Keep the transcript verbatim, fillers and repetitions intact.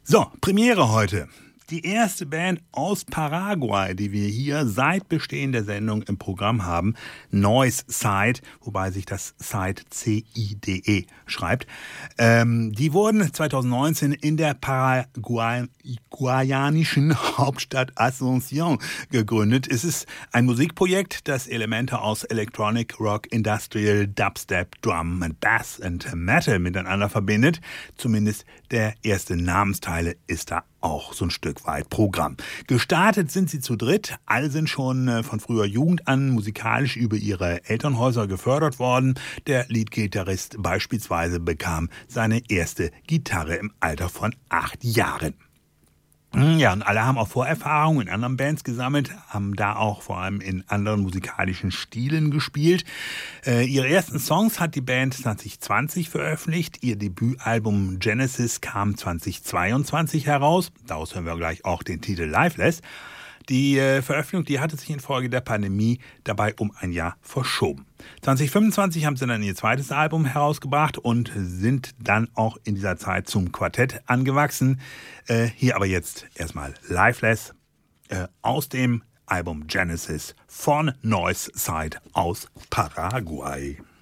So, Premiere heute. Die erste Band aus Paraguay, die wir hier seit Bestehen der Sendung im Programm haben, Noise Side, wobei sich das Side C I D E schreibt. Ähm, die wurden zwanzig neunzehn in der paraguayanischen Hauptstadt Asunción gegründet. Es ist ein Musikprojekt, das Elemente aus Electronic, Rock, Industrial, Dubstep, Drum and Bass und Metal miteinander verbindet. Zumindest der erste Namensteile ist da auch so ein Stück weit Programm. Gestartet sind sie zu dritt, alle sind schon von früher Jugend an musikalisch über ihre Elternhäuser gefördert worden. Der Leadgitarrist beispielsweise bekam seine erste Gitarre im Alter von acht Jahren. Ja, und alle haben auch Vorerfahrungen in anderen Bands gesammelt, haben da auch vor allem in anderen musikalischen Stilen gespielt. Äh, ihre ersten Songs hat die Band zwanzig zwanzig veröffentlicht. Ihr Debütalbum Genesis kam zwanzig zweiundzwanzig heraus. Daraus hören wir gleich auch den Titel Lifeless. Die äh, Veröffentlichung, die hatte sich infolge der Pandemie dabei um ein Jahr verschoben. zwanzig fünfundzwanzig haben sie dann ihr zweites Album herausgebracht und sind dann auch in dieser Zeit zum Quartett angewachsen. Äh, hier aber jetzt erstmal Lifeless äh, aus dem Album Genesis von Noise Side aus Paraguay.